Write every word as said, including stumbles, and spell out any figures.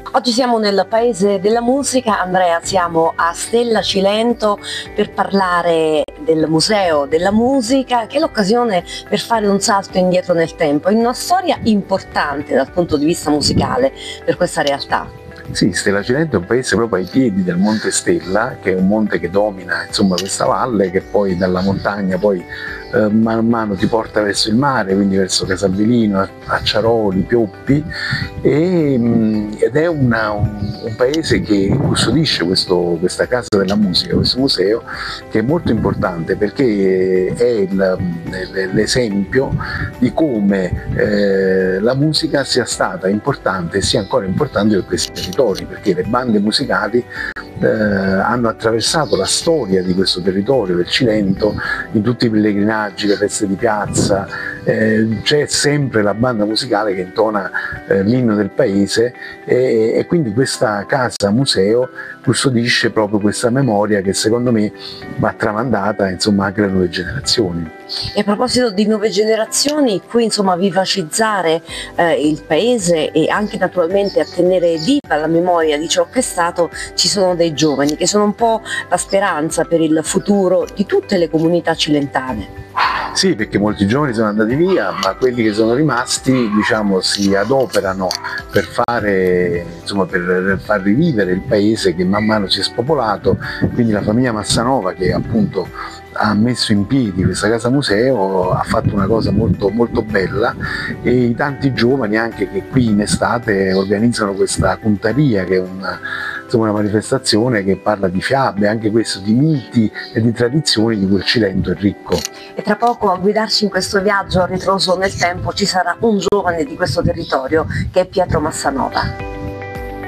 Oggi siamo nel paese della musica, Andrea, siamo a Stella Cilento per parlare del Museo della Musica, che è l'occasione per fare un salto indietro nel tempo, in una storia importante dal punto di vista musicale per questa realtà. Sì, Stella Cilento è un paese proprio ai piedi del Monte Stella, che è un monte che domina insomma questa valle, che poi dalla montagna poi eh, man mano ti porta verso il mare, quindi verso Casalbellino, Acciaroli, Pioppi, e, mh, ed è una, un, un paese che custodisce questo, questa casa della musica, questo museo, che è molto importante perché è l'esempio di come eh, la musica sia stata importante e sia ancora importante per questi territori, perché le bande musicali eh, hanno attraversato la storia di questo territorio, del Cilento, in tutti i pellegrinaggi, le feste di piazza, eh, c'è sempre la banda musicale che intona eh, l'inno del paese e, e quindi questa casa museo custodisce proprio questa memoria che secondo me va tramandata insomma anche alle nuove generazioni. E a proposito di nuove generazioni, qui insomma vivacizzare eh, il paese e anche naturalmente a tenere viva la memoria di ciò che è stato, ci sono dei giovani che sono un po' la speranza per il futuro di tutte le comunità cilentane. Sì, perché molti giovani sono andati via, ma quelli che sono rimasti, diciamo, si adoperano per fare, insomma, per far rivivere il paese che man mano si è spopolato. Quindi la famiglia Massanova, che appunto ha messo in piedi questa casa museo, ha fatto una cosa molto, molto bella, e i tanti giovani anche che qui in estate organizzano questa puntaria, che è una, insomma, una manifestazione che parla di fiabe, anche questo, di miti e di tradizioni di cui il Cilento è ricco. E tra poco a guidarci in questo viaggio a ritroso nel tempo ci sarà un giovane di questo territorio che è Pietro Massanova.